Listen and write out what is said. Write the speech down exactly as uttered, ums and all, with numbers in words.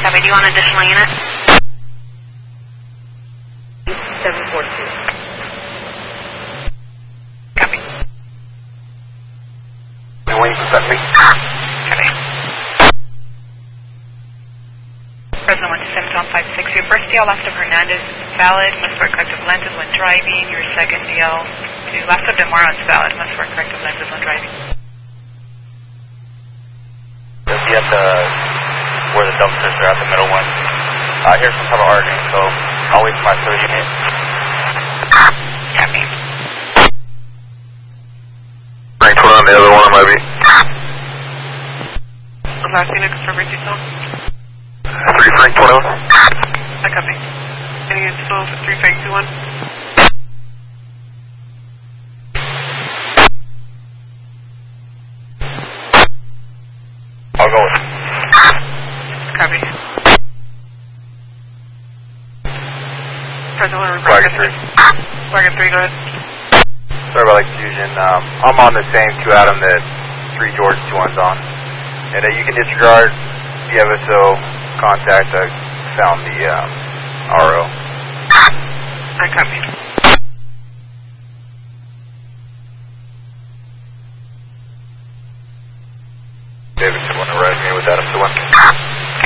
Copy. Do you want an additional unit? seven four two. Copy. And when you can set me? Copy. President one two seven one five six, your first D L left of Hernandez is valid, must wear corrective lenses when driving. Your second D L to left of Demaro is valid, must wear corrective lenses when driving. Does he have to, where the dumpsters are at the middle one? I hear some type of arguing, so I'll wait for my third unit. Copy. Rank twenty on the other one, maybe. The last unit confirm your detail? three Frank twenty-one. I copy. Any additional three Frank two one? I'll go with it. Copy. President one, Flag three. Flag three, go ahead. Sorry about the confusion. Um, I'm on the same two Adam that three George two one's on. And uh, you can disregard the F S O contact. I found the um, R O. I copy. David, you want to ride me with Adam two one?